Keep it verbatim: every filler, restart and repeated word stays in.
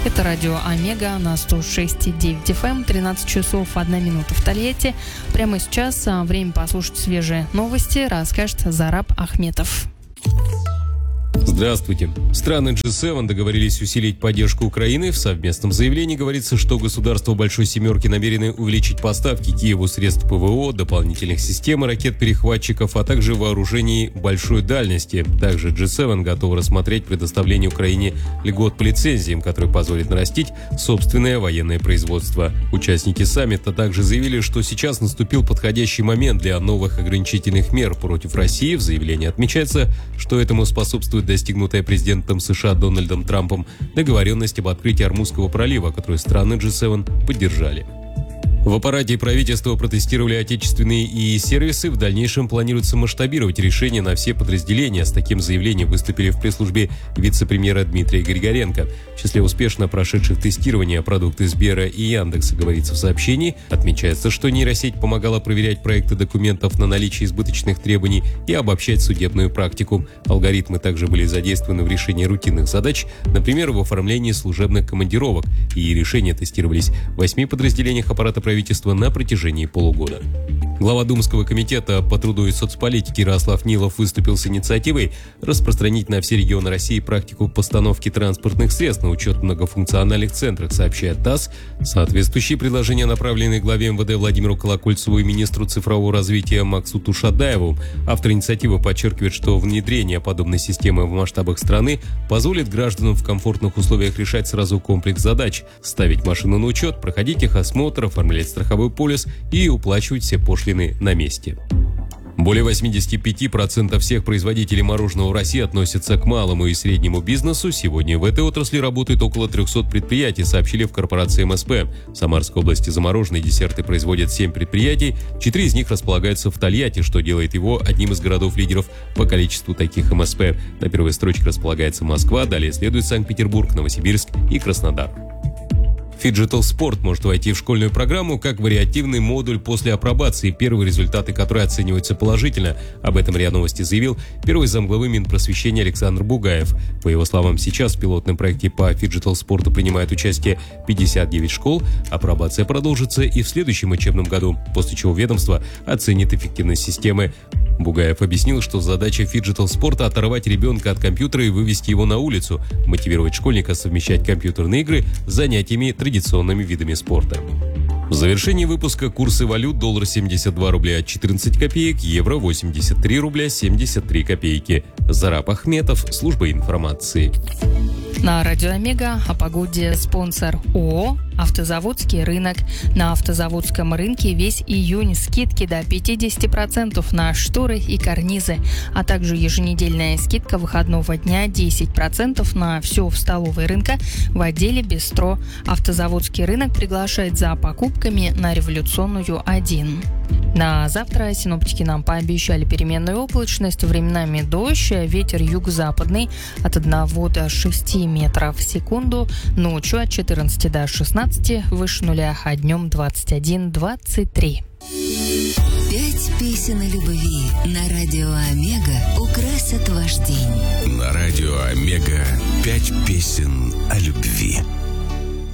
Это радио Омега на сто шесть и девять эф эм, тринадцать часов одна минута в Тольятти. Прямо сейчас время послушать свежие новости, расскажет Зараб Ахметов. Здравствуйте. Страны джи семь договорились усилить поддержку Украины. В совместном заявлении говорится, что государства Большой Семерки намерены увеличить поставки Киеву средств ПВО, дополнительных систем и ракет-перехватчиков, а также вооружений большой дальности. Также джи семь готова рассмотреть предоставление Украине льгот по лицензиям, которые позволят нарастить собственное военное производство. Участники саммита также заявили, что сейчас наступил подходящий момент для новых ограничительных мер против России. В заявлении отмечается, что этому способствует достигнутая президентом США Дональдом Трампом договоренность об открытии Ормузского пролива, которую страны джи семь поддержали. В аппарате правительства протестировали отечественные ИИ-сервисы. В дальнейшем планируется масштабировать решение на все подразделения. С таким заявлением выступили в пресс-службе вице-премьера Дмитрия Григоренко. В числе успешно прошедших тестирования продукты Сбера и Яндекса, говорится в сообщении. Отмечается, что нейросеть помогала проверять проекты документов на наличие избыточных требований и обобщать судебную практику. Алгоритмы также были задействованы в решении рутинных задач, например, в оформлении служебных командировок. И решения тестировались в восьми подразделениях аппарата правительства правительства на протяжении полугода. Глава Думского комитета по труду и соцполитике Ярослав Нилов выступил с инициативой распространить на все регионы России практику постановки транспортных средств на учет в многофункциональных центрах, сообщает ТАСС. Соответствующие предложения направлены главе эм вэ дэ Владимиру Колокольцеву и министру цифрового развития Максуту Шадаеву. Автор инициативы подчеркивает, что внедрение подобной системы в масштабах страны позволит гражданам в комфортных условиях решать сразу комплекс задач: ставить машину на учет, проходить их осмотр, оформлять страховой полис и уплачивать все пошлины на месте. Более восемьдесят пять процентов всех производителей мороженого в России относятся к малому и среднему бизнесу. Сегодня в этой отрасли работает около трехсот предприятий, сообщили в корпорации эм эс пэ. В Самарской области замороженные десерты производят семь предприятий. Четыре из них располагаются в Тольятти, что делает его одним из городов-лидеров по количеству таких эм эс пэ. На первой строчке располагается Москва, далее следует Санкт-Петербург, Новосибирск и Краснодар. Фиджитал Sport может войти в школьную программу как вариативный модуль после апробации, первые результаты которой оцениваются положительно. Об этом РИА Новости заявил первый замглавы Минпросвещения Александр Бугаев. По его словам, сейчас в пилотном проекте по Фиджитал Спорту принимают участие пятьдесят девять школ. Апробация продолжится и в следующем учебном году, после чего ведомство оценит эффективность системы. Бугаев объяснил, что задача Фиджитал Спорта – оторвать ребенка от компьютера и вывести его на улицу, мотивировать школьника совмещать компьютерные игры с занятиями традиционными видами спорта. В завершении выпуска курсы валют: доллар семьдесят два рубля четырнадцать копеек, евро восемьдесят три рубля семьдесят три копейки. Зараб Ахметов, служба информации. На радио Омега о погоде спонсор ООО «Автозаводский рынок». На автозаводском рынке весь июнь скидки до пятьдесят процентов на шторы и карнизы, а также еженедельная скидка выходного дня десять процентов на все в столовой рынка в отделе «Бистро». Автозаводский рынок приглашает за покупками на Революционную один. На завтра синоптики нам пообещали переменную облачность, временами дождь, ветер юго-западный от одного до шести метров в секунду, ночью от четырнадцати до шестнадцати, выше нуля, а днем двадцать один - двадцать три. Пять песен о любви на радио Омега украсят ваш день. На радио Омега пять песен о любви.